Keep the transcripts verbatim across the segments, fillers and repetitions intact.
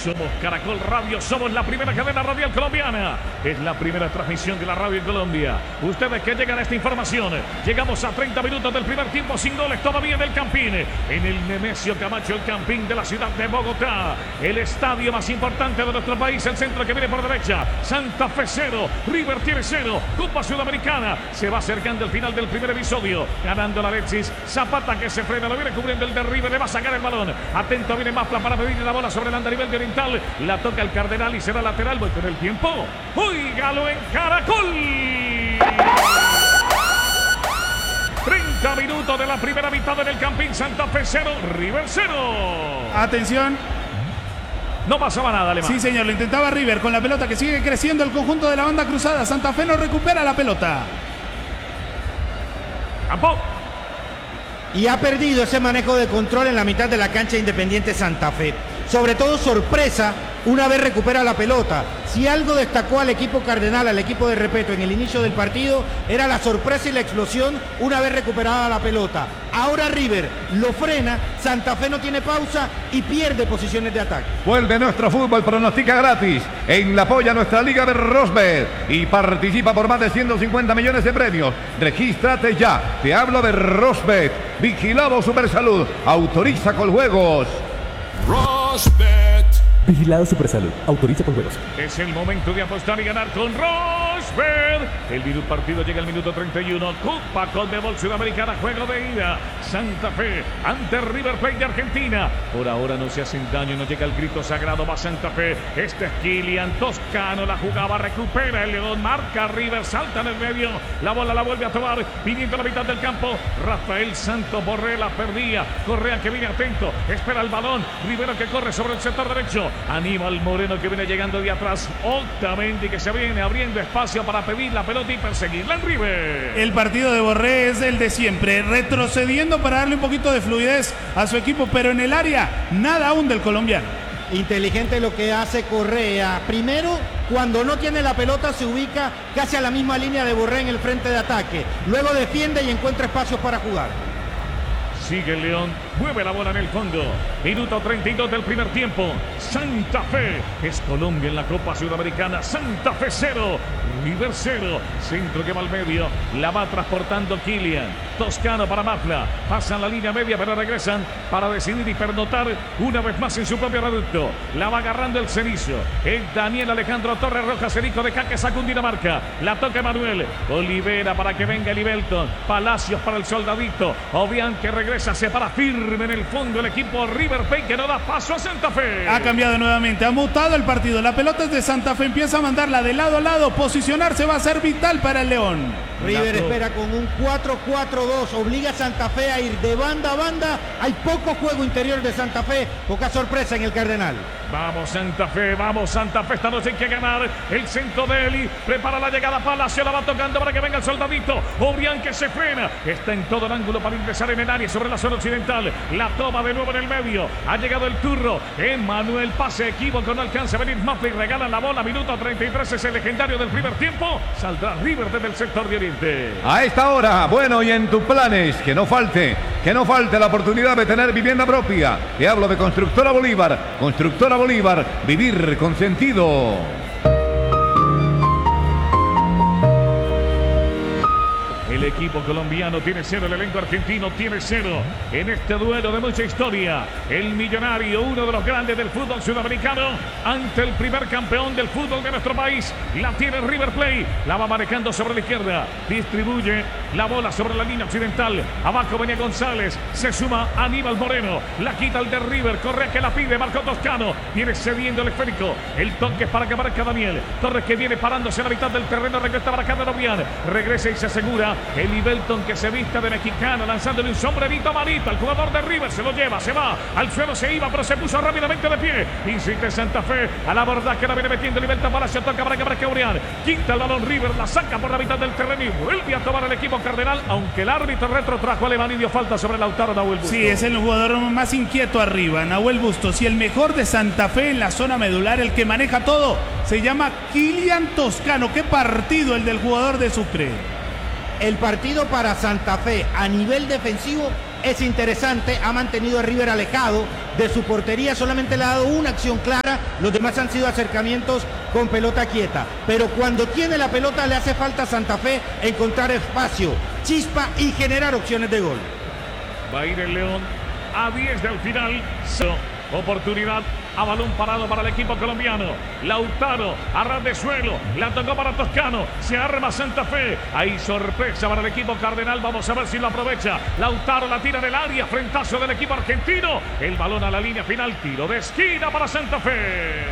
Somos Caracol Radio, somos la primera cadena radial colombiana. Es la primera transmisión de la radio en Colombia. Ustedes que llegan a esta información, llegamos a treinta minutos del primer tiempo sin goles todavía en el Campín. En el Nemesio Camacho, el Campín de la ciudad de Bogotá. El estadio más importante de nuestro país, el centro que viene por derecha. Santa Fe cero, River tiene cero. Copa Sudamericana. Se va acercando el final del primer episodio. Ganando la Alexis. Zapata que se frena, lo viene cubriendo el de River, le va a sacar el balón. Atento, viene Mafla para pedirle la bola sobre el andarivel de Oriental. La toca el Cardenal y será lateral. Voy con el tiempo. ¡Óigalo en Caracol! treinta minutos de la primera mitad en el Campín. Santa Fe cero, River cero. Atención. No pasaba nada, Alemán. Sí, señor, lo intentaba River con la pelota que sigue creciendo el conjunto de la banda cruzada. Santa Fe no recupera la pelota. Campo. Y ha perdido ese manejo de control en la mitad de la cancha Independiente Santa Fe. Sobre todo sorpresa una vez recupera la pelota. Si algo destacó al equipo cardenal, al equipo de Repeto en el inicio del partido, era la sorpresa y la explosión una vez recuperada la pelota. Ahora River lo frena, Santa Fe no tiene pausa y pierde posiciones de ataque. Vuelve nuestro fútbol, pronostica gratis en la polla nuestra liga de Rosbet y participa por más de ciento cincuenta millones de premios. Regístrate ya, te hablo de Rosbet, Vigilado Supersalud, autoriza con juegos. Rosbet. Vigilado Supersalud. Autoriza con juegos. Es el momento de apostar y ganar con Rosbet. El virus partido llega al minuto treinta y uno. Copa Conmebol Sudamericana, juego de ida. Santa Fe ante River Plate de Argentina. Por ahora no se hacen daño, no llega el grito sagrado. Va Santa Fe. Este es Kilian Toscano. La jugaba, recupera el León. Marca River, salta en el medio. La bola la vuelve a tomar. Viniendo a la mitad del campo. Rafael Santos Borré la perdía. Correa que viene atento. Espera el balón. Rivero que corre sobre el sector derecho. Aníbal Moreno que viene llegando de atrás. Otamendi que se viene abriendo espacio para pedir la pelota y perseguirla en River. El partido de Borré es el de siempre, retrocediendo para darle un poquito de fluidez a su equipo, pero en el área nada aún del colombiano. Inteligente lo que hace Correa. Primero, cuando no tiene la pelota, se ubica casi a la misma línea de Borré en el frente de ataque. Luego defiende y encuentra espacios para jugar. Sigue el León, mueve la bola en el fondo. Minuto treinta y dos del primer tiempo. Santa Fe es Colombia en la Copa Sudamericana. Santa Fe cero, River cero. Centro que va al medio, la va transportando Kilian Toscano para Mafla. Pasan la línea media pero regresan para decidir y pernotar una vez más en su propio reducto. La va agarrando el Cenizo. El Daniel Alejandro Torres Rojas, el hijo de Caque, saca un Dinamarca. La toca Emanuel Olivera para que venga Libelton. Palacios para el soldadito. Obian que regresa. Se para firme en el fondo el equipo River Plate que no da paso a Santa Fe. Ha cambiado nuevamente, ha mutado el partido. La pelota es de Santa Fe, empieza a mandarla de lado a lado. Posicionarse va a ser vital para el León. River espera con un cuatro cuatro dos, obliga a Santa Fe a ir de banda a banda. Hay poco juego interior de Santa Fe, poca sorpresa en el Cardenal. Vamos Santa Fe, vamos Santa Fe, esta noche hay que ganar. El centro de Eli, prepara la llegada, Palacio la va tocando para que venga el soldadito. Obrián que se frena, está en todo el ángulo para ingresar en el área sobre la zona occidental. La toma de nuevo en el medio, ha llegado el turro. Emanuel, pase equívoco, no alcanza a venir Mafla y regalan la bola. Minuto treinta y tres, es el legendario del primer tiempo. Saldrá River desde el sector de Oriente. A esta hora, bueno, y en tus planes, que no falte, que no falte la oportunidad de tener vivienda propia. Te hablo de Constructora Bolívar, Constructora Bolívar, vivir con sentido. El equipo colombiano tiene cero, el elenco argentino tiene cero. En este duelo de mucha historia, el Millonario, uno de los grandes del fútbol sudamericano, ante el primer campeón del fútbol de nuestro país. La tiene River Plate, la va manejando sobre la izquierda, distribuye la bola sobre la línea occidental. Abajo venía González, se suma Aníbal Moreno, la quita el de River, Correa que la pide, marcó Toscano, viene cediendo el esférico. El toque es para que marca Daniel Torres, que viene parándose a la mitad del terreno, regresa para acá de Novian, regresa y se asegura. El Libelton que se vista de mexicano, lanzándole un sombrerito a manito al jugador de River, se lo lleva, se va, al suelo se iba, pero se puso rápidamente de pie. Insiste Santa Fe, a la borda que la viene metiendo Libelton, Palacio toca para que marque Urián, quita el balón River, la saca por la mitad del terreno y vuelve a tomar el equipo cardenal, aunque el árbitro retrotrajo a Alemán y dio falta sobre Lautaro Nahuel Bustos. Sí, es el jugador más inquieto arriba, Nahuel Bustos, y el mejor de Santa Fe en la zona medular, el que maneja todo, se llama Kilian Toscano. Qué partido el del jugador de Sucre. El partido para Santa Fe a nivel defensivo es interesante, ha mantenido a River alejado de su portería, solamente le ha dado una acción clara, los demás han sido acercamientos con pelota quieta, pero cuando tiene la pelota le hace falta a Santa Fe encontrar espacio, chispa y generar opciones de gol. Va a ir el León a diez del final. Oportunidad a balón parado para el equipo colombiano. Lautaro, a ras de suelo, la tocó para Toscano, se arma Santa Fe. Hay sorpresa para el equipo cardenal, vamos a ver si lo aprovecha. Lautaro la tira del área, frentazo del equipo argentino. El balón a la línea final, tiro de esquina para Santa Fe.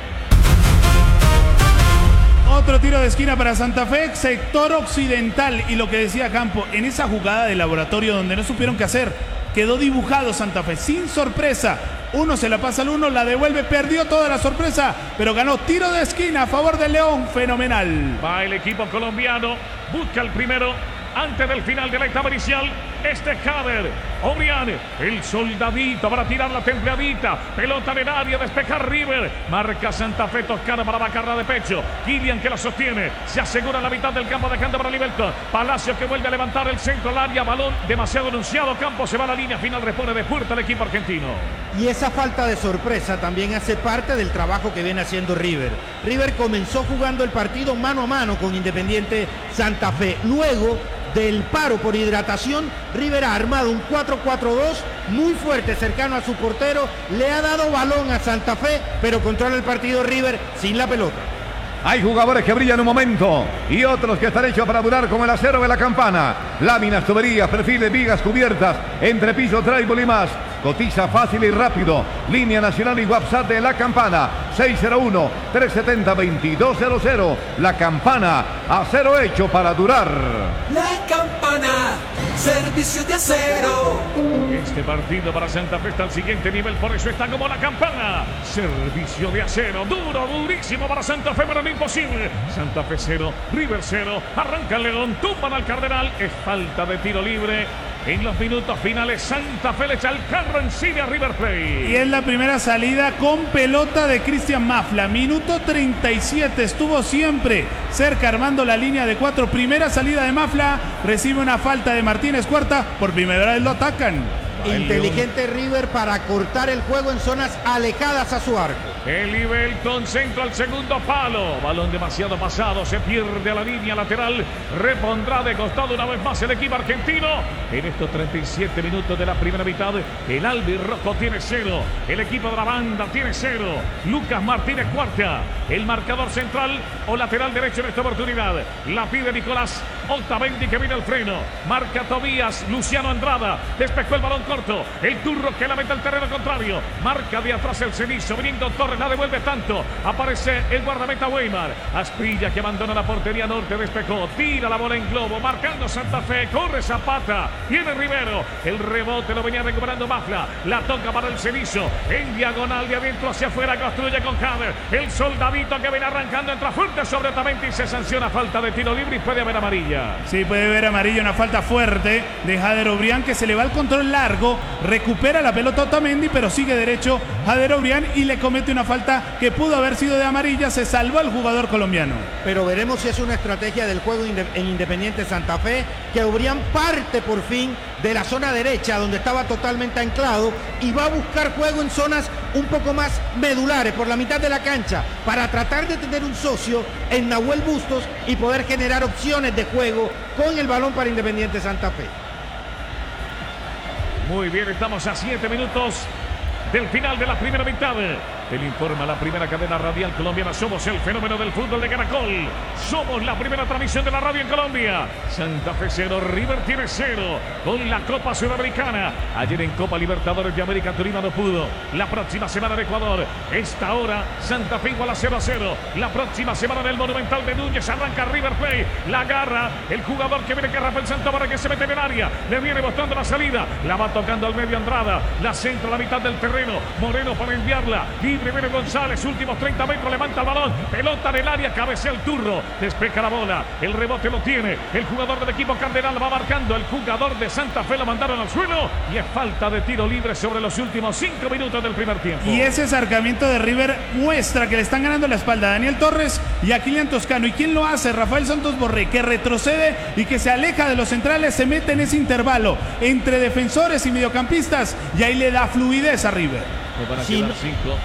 Otro tiro de esquina para Santa Fe, sector occidental. Y lo que decía Campo, en esa jugada de laboratorio donde no supieron qué hacer, quedó dibujado Santa Fe, sin sorpresa. Uno se la pasa al uno, la devuelve, perdió toda la sorpresa, pero ganó tiro de esquina a favor del León, fenomenal. Va el equipo colombiano, busca el primero antes del final de la etapa inicial. Este Jader, Obrián, el soldadito para tirar la templadita, pelota en el área, despejar River, marca Santa Fe, Toscano para bajarla de pecho, Kylian que la sostiene, se asegura la mitad del campo dejando para Liberton, Palacio que vuelve a levantar el centro al área, balón demasiado anunciado, Campo se va a la línea final, repone de puerta el equipo argentino. Y esa falta de sorpresa también hace parte del trabajo que viene haciendo River. River comenzó jugando el partido mano a mano con Independiente Santa Fe, luego del paro por hidratación, River ha armado un cuatro cuatro dos muy fuerte, cercano a su portero, le ha dado balón a Santa Fe, pero controla el partido River sin la pelota. Hay jugadores que brillan un momento y otros que están hechos para durar como el acero de la campana. Láminas, tuberías, perfiles, vigas, cubiertas, entrepiso, trébol y más. Cotiza fácil y rápido. Línea nacional y WhatsApp de La Campana. seis cero uno, tres siete cero, dos dos cero cero. La Campana, acero hecho para durar. La Campana, servicio de acero. Este partido para Santa Fe está al siguiente nivel, por eso está como La Campana. Servicio de acero, duro, durísimo para Santa Fe, pero no imposible. Santa Fe cero, River cero. Arranca el León, tumban al Cardenal. Es falta de tiro libre. En los minutos finales, Santa Fe le echa el carro encima a River Plate. Y es la primera salida con pelota de Cristian Mafla. Minuto treinta y siete, estuvo siempre cerca armando la línea de cuatro. Primera salida de Mafla, recibe una falta de Martínez Cuarta. Por primera vez lo atacan. Inteligente River para cortar el juego en zonas alejadas a su arco. El nivel con centro al segundo palo. Balón demasiado pasado. Se pierde a la línea lateral. Repondrá de costado una vez más el equipo argentino. En estos treinta y siete minutos de la primera mitad, el albirrojo tiene cero. El equipo de la banda tiene cero. Lucas Martínez Cuarta. El marcador central o lateral derecho en esta oportunidad. La pide Nicolás Otamendi que viene al freno. Marca Tobías. Luciano Andrada. Despejó el balón corto. El turro que la mete al terreno contrario. Marca de atrás el Cenizo. Viniendo Torres. La devuelve tanto. Aparece el guardameta Weimar. Asprilla que abandona la portería norte. Despejó. Tira la bola en globo. Marcando Santa Fe. Corre Zapata. Viene Rivero. El rebote lo venía recuperando Mafla. La toca para el Cenizo. En diagonal de adentro hacia afuera. Construye con Jader. El soldadito que viene arrancando. Entra fuerte sobre Otamendi y se sanciona falta de tiro libre y puede haber amarilla. Sí, puede haber amarilla. Una falta fuerte de Jader Obrián que se le va al control largo. Recupera la pelota Otamendi pero sigue derecho Jader Obrián y le comete una falta que pudo haber sido de amarilla. Se salvó el jugador colombiano. Pero veremos si es una estrategia del juego en Independiente Santa Fe, que Obrián parte por fin de la zona derecha donde estaba totalmente anclado y va a buscar juego en zonas un poco más medulares por la mitad de la cancha para tratar de tener un socio en Nahuel Bustos y poder generar opciones de juego con el balón para Independiente Santa Fe. Muy bien, estamos a siete minutos del final de la primera mitad. Él informa la primera cadena radial colombiana. Somos el fenómeno del fútbol de Caracol. Somos la primera transmisión de la radio en Colombia. Santa Fe cero, River tiene cero. Con la Copa Sudamericana. Ayer en Copa Libertadores de América Tolima no pudo. La próxima semana de Ecuador. Esta hora Santa Fe igual a cero a cero. La próxima semana del Monumental de Núñez arranca River Plate. La agarra el jugador que viene que Rafael Santabria que se mete en el área. Le viene mostrando la salida. La va tocando al medio Andrada. La centra a la mitad del terreno. Moreno para enviarla. Libre primero González, últimos treinta metros, levanta el balón, pelota en el área, cabecea el turro, despeja la bola, el rebote lo tiene, el jugador del equipo Cardenal va marcando, el jugador de Santa Fe lo mandaron al suelo y es falta de tiro libre sobre los últimos cinco minutos del primer tiempo. Y ese acercamiento de River muestra que le están ganando la espalda a Daniel Torres y a Kylian Toscano. ¿Y quién lo hace? Rafael Santos Borré, que retrocede y que se aleja de los centrales, se mete en ese intervalo entre defensores y mediocampistas y ahí le da fluidez a River. Si no,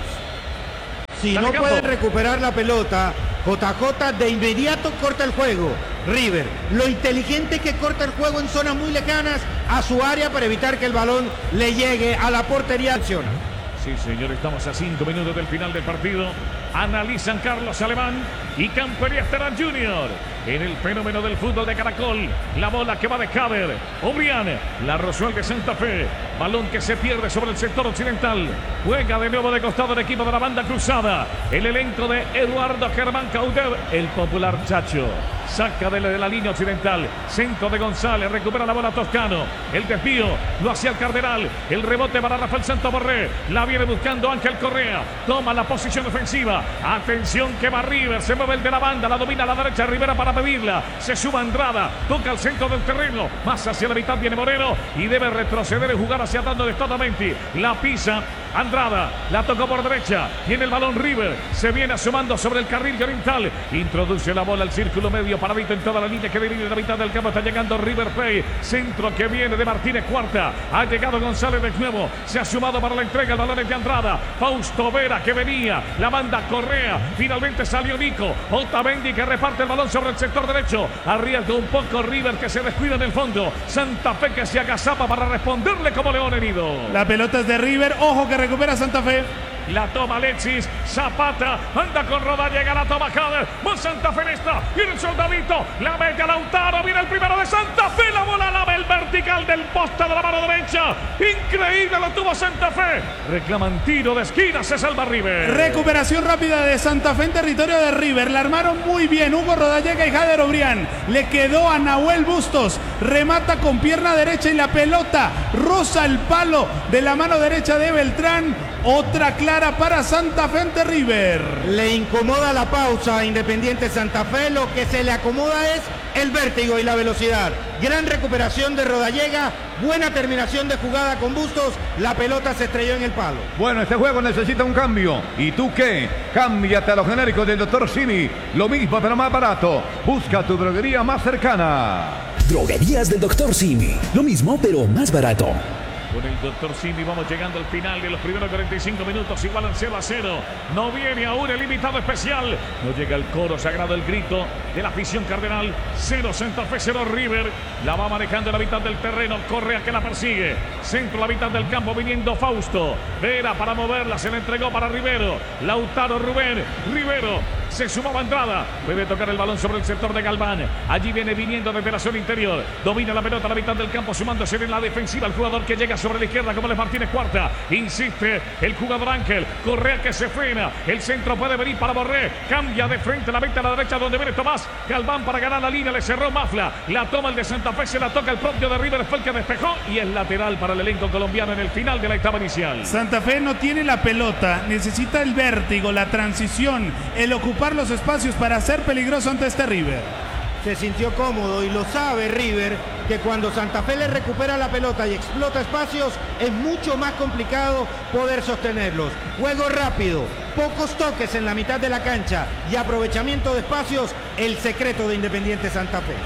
si no pueden recuperar la pelota, J J de inmediato corta el juego. River, lo inteligente que corta el juego en zonas muy lejanas a su área para evitar que el balón le llegue a la portería. Sí, señor, estamos a cinco minutos del final del partido. Analizan Carlos Alemán y Campería Esteban Junior. En el fenómeno del fútbol de Caracol, la bola que va de Caber. Obrián, la Rosuel de Santa Fe. Balón que se pierde sobre el sector occidental. Juega de nuevo de costado el equipo de la banda cruzada. El elenco de Eduardo Germán Cauder, el popular Chacho. Saca de la, de la línea occidental. Centro de González. Recupera la bola Toscano. El desvío lo hacía el Cardenal. El rebote para Rafael Santos Borré. La viene buscando Ángel Correa. Toma la posición ofensiva. Atención que va River. Se mueve el de la banda. La domina a la derecha. Rivera para pedirla. Se suma Andrada. Toca el centro del terreno. Más hacia la mitad viene Moreno. Y debe retroceder y jugar hacia atrás donde la pisa Andrada. La tocó por derecha. Tiene el balón River. Se viene asomando sobre el carril oriental. Introduce la bola al círculo medio. Paradito en toda la línea que divide la mitad del campo. Está llegando River Plate. Centro que viene de Martínez Cuarta. Ha llegado González de nuevo. Se ha sumado para la entrega. El balón es de Andrada. Fausto Vera que venía. La banda Correa. Finalmente salió Nico. Otamendi que reparte el balón sobre el sector derecho. Arriesga un poco River que se descuida en el fondo. Santa Fe que se agazapa para responderle como león herido. La pelota es de River. Ojo que recupera Santa Fe. La toma Alexis, Zapata, anda con Roda, llega la toma Cader, va Santa Fe en esta, viene el soldadito, la mete a Lautaro, viene el primero de Santa Fe, la bola la ve el vertical del poste de la mano derecha, increíble lo tuvo Santa Fe, reclaman tiro de esquina, se salva River. Recuperación rápida de Santa Fe en territorio de River, la armaron muy bien, Hugo Rodallega y Jader Obrián, le quedó a Nahuel Bustos, remata con pierna derecha y la pelota roza el palo de la mano derecha de Beltrán, otra clara para Santa Fe ante River. Le incomoda la pausa a Independiente Santa Fe, lo que se le acomoda es el vértigo y la velocidad. Gran recuperación de Rodallega, buena terminación de jugada con Bustos, la pelota se estrelló en el palo. Bueno, este juego necesita un cambio. ¿Y tú qué? Cámbiate a los genéricos del doctor Simi. Lo mismo pero más barato. Busca tu droguería más cercana. Droguerías del doctor Simi. Lo mismo pero más barato. Con el doctor Simi vamos llegando al final de los primeros cuarenta y cinco minutos. Igual al cero a cero. No viene aún el invitado especial. No llega el coro sagrado, el grito de la afición cardenal. Cero Santa Fe, cero River. La va manejando en la mitad del terreno. Correa que la persigue. Centro la mitad del campo viniendo Fausto. Vera para moverla. Se la entregó para Rivero. Lautaro Rubén. Rivero. Se sumaba Andrada. Puede tocar el balón sobre el sector de Galván. Allí viene viniendo desde la zona interior. Domina la pelota a la mitad del campo. Sumándose en la defensiva el jugador que llega sobre la izquierda como es Martínez Cuarta. Insiste el jugador Ángel. Correa que se frena. El centro puede venir para Borré. Cambia de frente la venta a la derecha donde viene Tomás. Galván para ganar la línea. Le cerró Mafla. La toma el de Santa Fe. Se la toca el propio de River. Fue el que despejó. Y es lateral para el elenco colombiano en el final de la etapa inicial. Santa Fe no tiene la pelota. Necesita el vértigo, la transición, el ocupar los espacios para ser peligroso ante este River. Se sintió cómodo y lo sabe River, que cuando Santa Fe le recupera la pelota y explota espacios, es mucho más complicado poder sostenerlos. Juego rápido, pocos toques en la mitad de la cancha y aprovechamiento de espacios, el secreto de Independiente Santa Fe.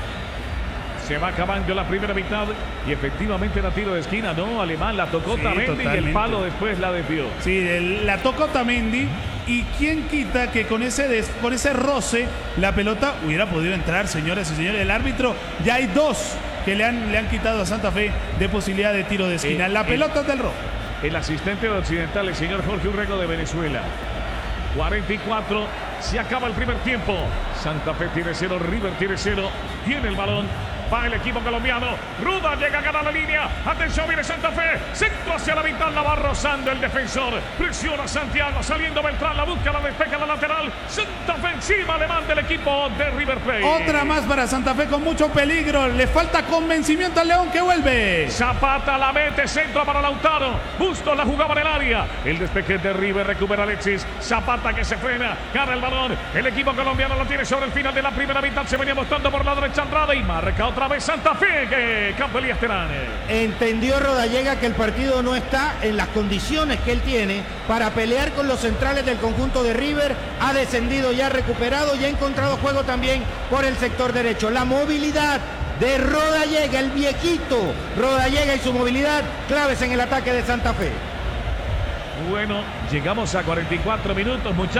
Se va acabando la primera mitad y efectivamente la tiro de esquina, ¿no? Alemán la tocó Sí, Tamendi y totalmente. el palo después la desvió. Sí, el- la tocó Tamendi. Y quién quita que con ese, des, con ese roce la pelota hubiera podido entrar, señoras y señores. El árbitro, ya hay dos que le han, le han quitado a Santa Fe de posibilidad de tiro de esquina. Eh, la eh, pelota es del rojo. El asistente de Occidental, el señor Jorge Urrego de Venezuela. cuarenta y cuatro, se acaba el primer tiempo. Santa Fe tiene cero, River tiene cero. Tiene el balón Va el equipo colombiano. Ruda llega a ganar la línea. Atención, viene Santa Fe. Centro hacia la mitad, la va rozando el defensor. Presiona Santiago, saliendo Beltrán, la busca, la despeja la lateral. Santa Fe encima, le manda el equipo de River Plate. Otra más para Santa Fe con mucho peligro. Le falta convencimiento al León que vuelve. Zapata la mete, centro para Lautaro. Bustos la jugaba en el área. El despeje de River, recupera Alexis. Zapata que se frena, gana el balón. El equipo colombiano lo tiene sobre el final de la primera mitad. Se venía mostrando por la derecha Andrade y marca otra vez Santa Fe. Que Campo Elías Terán. Entendió Rodallega que el partido no está en las condiciones que él tiene para pelear con los centrales del conjunto de River. Ha descendido, ya recuperado y ha encontrado juego también por el sector derecho. La movilidad de Rodallega, el viejito Rodallega y su movilidad claves en el ataque de Santa Fe. Bueno, llegamos a cuarenta y cuatro minutos, muchachos.